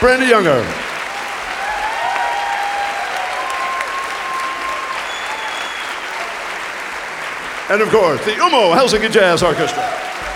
Brandy Younger. And of course, the Umo Helsinki Jazz Orchestra.